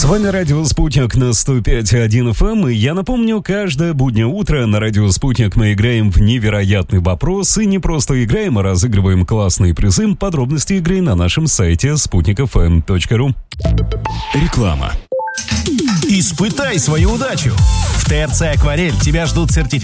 вами радио «Спутник» на 105.1 FM. И я напомню, каждое буднее утро на радио «Спутник» мы играем в невероятный вопрос. И не просто играем, а разыгрываем классные призы. Подробности игры на нашем сайте sputnikfm.ru. Реклама. Испытай свою удачу. В ТРЦ «Акварель» тебя ждут сертификаты